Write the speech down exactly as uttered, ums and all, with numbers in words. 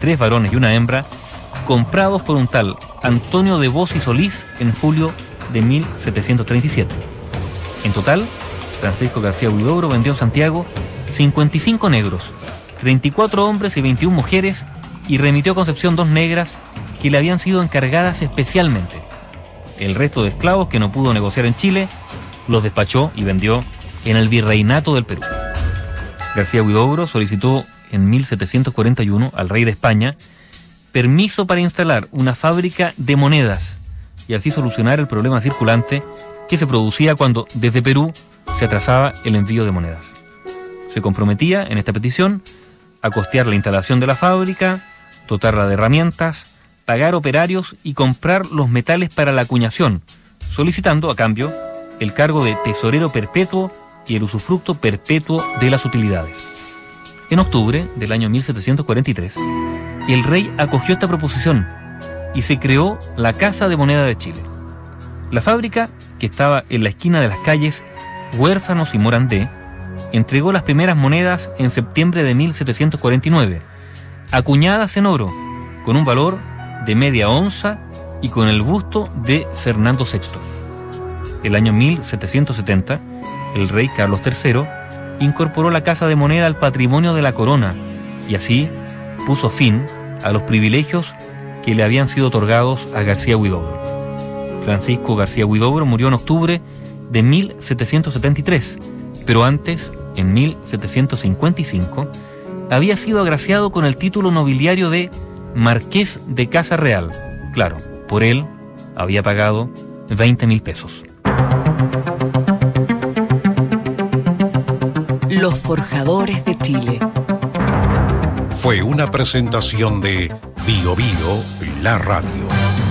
tres varones y una hembra, comprados por un tal Antonio de Bos y Solís en julio de mil setecientos treinta y siete. En total, Francisco García Huidobro vendió en Santiago cincuenta y cinco negros, treinta y cuatro hombres y veintiuna mujeres, y remitió a Concepción dos negras que le habían sido encargadas especialmente. El resto de esclavos que no pudo negociar en Chile los despachó y vendió en el Virreinato del Perú. García Huidobro solicitó en mil setecientos cuarenta y uno al rey de España permiso para instalar una fábrica de monedas y así solucionar el problema circulante que se producía cuando desde Perú se atrasaba el envío de monedas. Se comprometía en esta petición a costear la instalación de la fábrica, dotarla de herramientas, pagar operarios y comprar los metales para la acuñación, solicitando a cambio el cargo de tesorero perpetuo y el usufructo perpetuo de las utilidades. En octubre del año mil setecientos cuarenta y tres, el rey acogió esta proposición y se creó la Casa de Moneda de Chile. La fábrica, que estaba en la esquina de las calles Huérfanos y Morandé, entregó las primeras monedas en septiembre de mil setecientos cuarenta y nueve, acuñadas en oro, con un valor de media onza y con el busto de Fernando sexto. El año mil setecientos setenta, el rey Carlos tercero incorporó la Casa de Moneda al patrimonio de la corona y así puso fin a los privilegios que le habían sido otorgados a García Huidobro. Francisco García Huidobro murió en octubre de mil setecientos setenta y tres, pero antes, en mil setecientos cincuenta y cinco, había sido agraciado con el título nobiliario de Marqués de Casa Real. Claro, por él había pagado veinte mil pesos. Los Forjadores de Chile. Fue una presentación de Bio Bio, la radio.